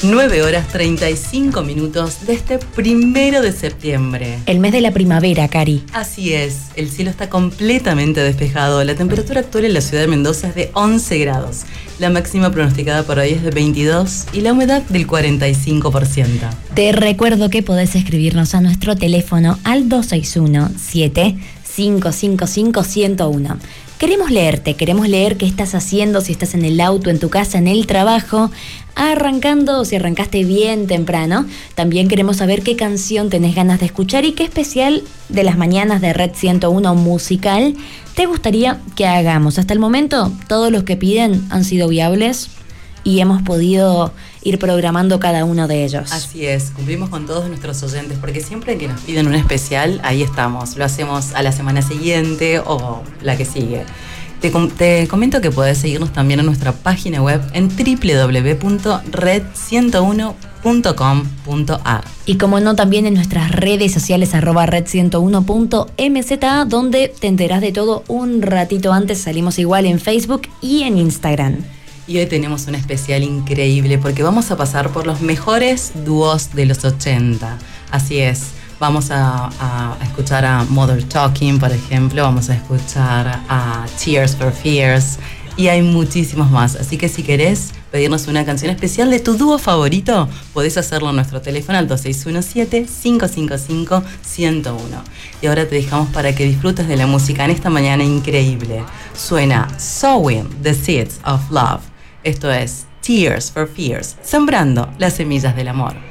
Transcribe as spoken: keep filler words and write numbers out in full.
nueve horas treinta y cinco minutos de este primero de septiembre. El mes de la primavera, Cari. Así es, el cielo está completamente despejado. La temperatura actual en la ciudad de Mendoza es de once grados. La máxima pronosticada para hoy es de veintidós y la humedad del cuarenta y cinco por ciento. Te recuerdo que podés escribirnos a nuestro teléfono al dos seis uno, siete cinco cinco cinco, uno cero uno. Queremos leerte, queremos leer qué estás haciendo, si estás en el auto, en tu casa, en el trabajo, arrancando o si arrancaste bien temprano. También queremos saber qué canción tenés ganas de escuchar y qué especial de las mañanas de Red ciento uno musical te gustaría que hagamos. Hasta el momento, todos los que piden han sido viables y hemos podido ir programando cada uno de ellos. Así es, cumplimos con todos nuestros oyentes, porque siempre que nos piden un especial, ahí estamos. Lo hacemos a la semana siguiente o la que sigue. Te, com- te comento que podés seguirnos también en nuestra página web en doble u doble u doble u punto red ciento uno punto com punto a r. Y como no, también en nuestras redes sociales, arroba red ciento uno punto m z a, donde te enterás de todo un ratito antes. Salimos igual en Facebook y en Instagram. Y hoy tenemos un especial increíble porque vamos a pasar por los mejores dúos de los ochenta. Así es, vamos a, a escuchar a Mother Talking, por ejemplo, vamos a escuchar a Tears for Fears y hay muchísimos más. Así que si querés pedirnos una canción especial de tu dúo favorito, podés hacerlo en nuestro teléfono al dos seis uno, siete cinco cinco cinco, uno cero uno. Y ahora te dejamos para que disfrutes de la música en esta mañana increíble. Suena Sowing the Seeds of Love. Esto es Tears for Fears, sembrando las semillas del amor.